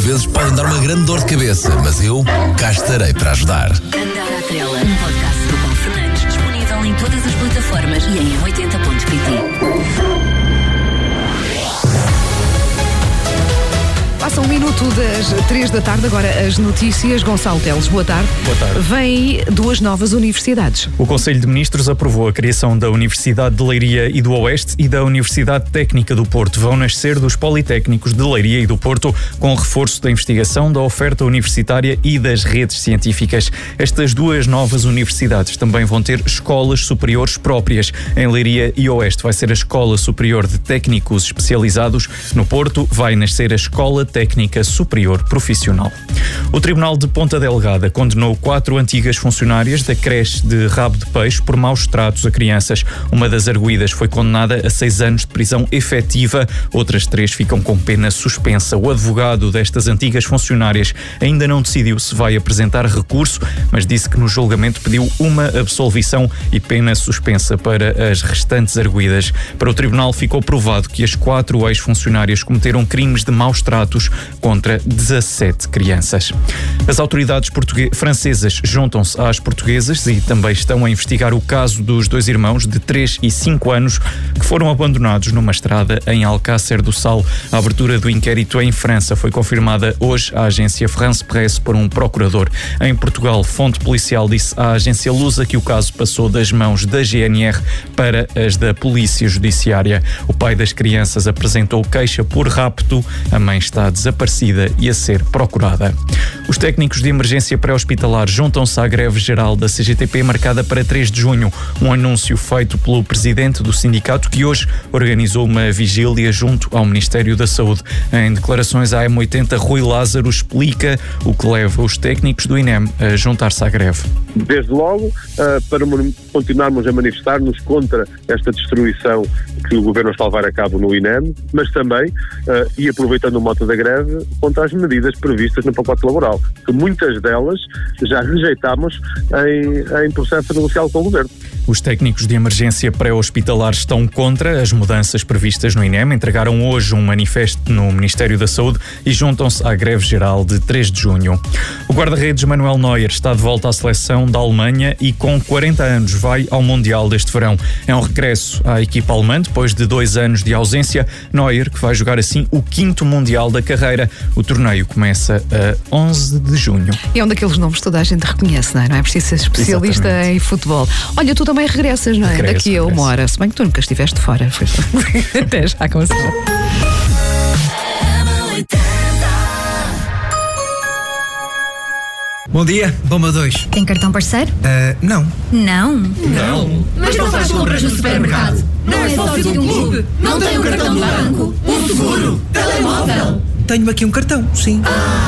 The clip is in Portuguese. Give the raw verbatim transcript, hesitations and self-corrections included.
vezes podem dar uma grande dor de cabeça, mas eu cá estarei para ajudar. Andar à Trela, um podcast do Paulo Fernandes, disponível em todas as plataformas e em oitenta ponto pt. Passa um minuto das três da tarde, agora as notícias. Gonçalo Teles, boa tarde. Boa tarde. Vêm duas novas universidades. O Conselho de Ministros aprovou a criação da Universidade de Leiria e do Oeste e da Universidade Técnica do Porto. Vão nascer dos Politécnicos de Leiria e do Porto, com reforço da investigação, da oferta universitária e das redes científicas. Estas duas novas universidades também vão ter escolas superiores próprias. Em Leiria e Oeste vai ser a Escola Superior de Técnicos Especializados. No Porto vai nascer a Escola Técnica Superior Profissional. O Tribunal de Ponta Delgada condenou quatro antigas funcionárias da creche de Rabo de Peixe por maus tratos a crianças. Uma das arguidas foi condenada a seis anos de prisão efetiva, outras três ficam com pena suspensa. O advogado destas antigas funcionárias ainda não decidiu se vai apresentar recurso, mas disse que no julgamento pediu uma absolvição e pena suspensa para as restantes arguidas. Para o tribunal ficou provado que as quatro ex-funcionárias cometeram crimes de maus tratos contra dezassete crianças. As autoridades portugue- francesas juntam-se às portuguesas e também estão a investigar o caso dos dois irmãos de três e cinco anos que foram abandonados numa estrada em Alcácer do Sal. A abertura do inquérito em França foi confirmada hoje à agência France Presse por um procurador. Em Portugal, fonte policial disse à agência Lusa que o caso passou das mãos da G N R para as da Polícia Judiciária. O pai das crianças apresentou queixa por rapto. A mãe está desaparecida e a ser procurada. Os técnicos de emergência pré-hospitalar juntam-se à greve geral da C G T P marcada para três de junho. Um anúncio feito pelo presidente do sindicato que hoje organizou uma vigília junto ao Ministério da Saúde. Em declarações à M oitenta, Rui Lázaro explica o que leva os técnicos do I N E M a juntar-se à greve. Desde logo, uh, para continuarmos a manifestar-nos contra esta destruição que o Governo está a levar a cabo no I N E M, mas também, uh, e aproveitando o mote da greve, contra as medidas previstas no pacote laboral, que muitas delas já rejeitámos em, em processo negocial com o Governo. Os técnicos de emergência pré-hospitalar estão contra as mudanças previstas no I N E M, entregaram hoje um manifesto no Ministério da Saúde e juntam-se à greve geral de três de junho. O guarda-redes Manuel Neuer está de volta à seleção da Alemanha e com quarenta anos vai ao Mundial deste verão. É um regresso à equipa alemã depois de dois anos de ausência. Neuer, que vai jogar assim o quinto Mundial da carreira. O torneio começa a onze de junho. É um daqueles nomes que toda a gente reconhece, não é? Não é preciso ser especialista Exatamente. Em futebol. Olha, tu também regressas, não é? Regresso, Daqui a uma regresso. hora. Se bem que tu nunca estiveste fora. Até já, com certeza. Bom dia, Bomba dois. Tem cartão parceiro? Uh, não. Não. Não? Mas não faz compras no supermercado? Não é sócio de um clube? Não tem um cartão de banco? Um seguro? Telemóvel? Tenho aqui um cartão, sim. Ah!